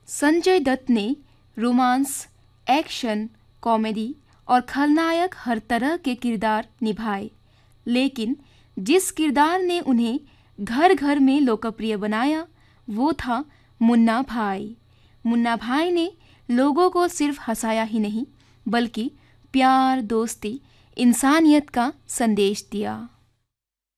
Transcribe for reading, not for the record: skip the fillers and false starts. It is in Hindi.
संजय दत्त ने रोमांस, एक्शन, कॉमेडी और खलनायक हर तरह के किरदार निभाए, लेकिन जिस किरदार ने उन्हें घर घर में लोकप्रिय बनाया वो था मुन्ना भाई। मुन्ना भाई ने लोगों को सिर्फ हंसाया ही नहीं बल्कि प्यार, दोस्ती, इंसानियत का संदेश दिया।